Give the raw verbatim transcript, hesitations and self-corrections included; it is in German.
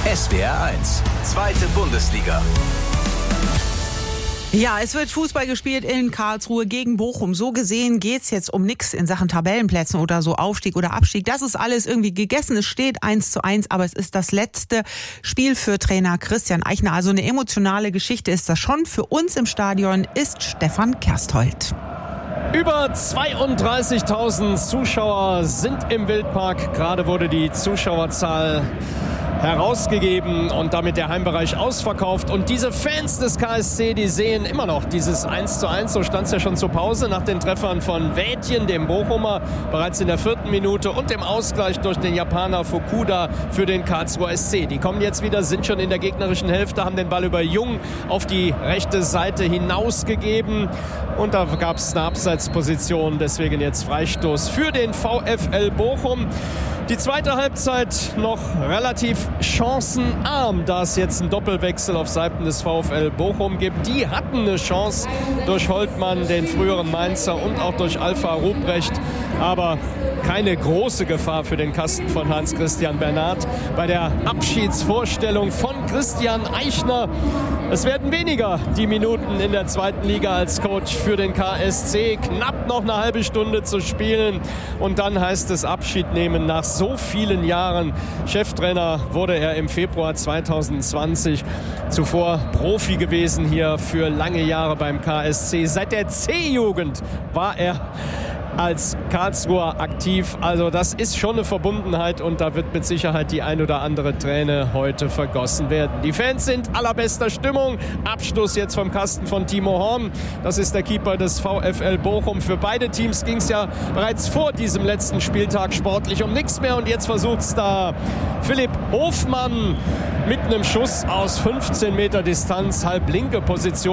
S W R eins, zweite Bundesliga. Ja, es wird Fußball gespielt in Karlsruhe gegen Bochum. So gesehen geht's jetzt um nichts in Sachen Tabellenplätzen oder so Aufstieg oder Abstieg. Das ist alles irgendwie gegessen. Es steht eins zu eins, aber es ist das letzte Spiel für Trainer Christian Eichner. Also eine emotionale Geschichte ist das schon. Für uns im Stadion ist Stefan Kersthold. Über zweiunddreißigtausend Zuschauer sind im Wildpark. Gerade wurde die Zuschauerzahl herausgegeben und damit der Heimbereich ausverkauft. Und diese Fans des K S C, die sehen immer noch dieses eins zu eins. So stand es ja schon zur Pause nach den Treffern von Wädjen, dem Bochumer, bereits in der vierten Minute und dem Ausgleich durch den Japaner Fukuda für den Karlsruher S C. Die kommen jetzt wieder, sind schon in der gegnerischen Hälfte, haben den Ball über Jung auf die rechte Seite hinausgegeben. Und da gab es eine Abseitsposition, deswegen jetzt Freistoß für den VfL Bochum. Die zweite Halbzeit noch relativ chancenarm, da es jetzt einen Doppelwechsel auf Seiten des VfL Bochum gibt. Die hatten eine Chance durch Holtmann, den früheren Mainzer, und auch durch Alpha Ruprecht. Aber keine große Gefahr für den Kasten von Hans-Christian Bernhard. Bei der Abschiedsvorstellung von Christian Eichner. Es werden weniger die Minuten in der zweiten Liga als Coach für den K S C. Knapp noch eine halbe Stunde zu spielen. Und dann heißt es Abschied nehmen nach so vielen Jahren. Cheftrainer wurde er im Februar zweitausendzwanzig. Zuvor Profi gewesen hier für lange Jahre beim K S C. Seit der C-Jugend war er als Karlsruher aktiv. Also das ist schon eine Verbundenheit und da wird mit Sicherheit die ein oder andere Träne heute vergossen werden. Die Fans sind allerbester Stimmung. Abschluss jetzt vom Kasten von Timo Horn. Das ist der Keeper des VfL Bochum. Für beide Teams ging es ja bereits vor diesem letzten Spieltag sportlich um nichts mehr und jetzt versucht es da Philipp Hofmann mit einem Schuss aus fünfzehn Meter Distanz, halb linke Position.